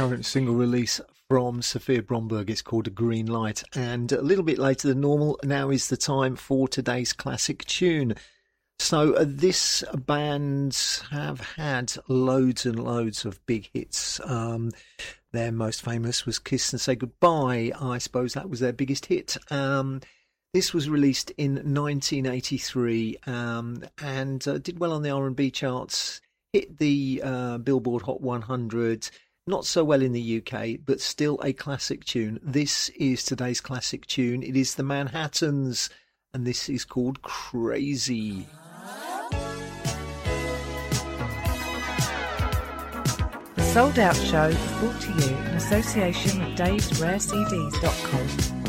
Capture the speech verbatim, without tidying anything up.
current single release from Sophia Bromberg. It's called A Green Light. And a little bit later than normal, now is the time for today's classic tune. So uh, this band have had loads and loads of big hits. Um, their most famous was Kiss and Say Goodbye. I suppose that was their biggest hit. Um, this was released in nineteen eighty-three um, and uh, did well on the R and B charts. Hit the uh, Billboard Hot one hundred, not so well in the U K, but still a classic tune. This is today's classic tune. It is the Manhattans, and this is called Crazy. The Sold Out Show is brought to you in association with Daves Rare C Ds dot com.